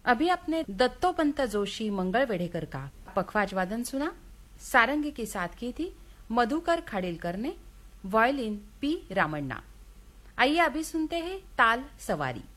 अभी अपने दत्तोपंत जोशी मंगल वेढेकर का पखवाज वादन सुना। सारंगी की साथ की थी मधुकर खाडिलकर ने, वायलिन पी रामण्णा। आइए अभी सुनते हैं ताल सवारी।